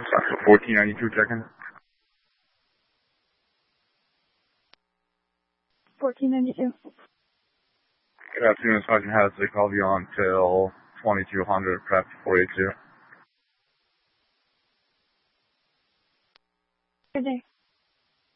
1492 check-in. 1492. Good afternoon, Sergeant Hadley. Call you on till 2200, prep 480. Good day.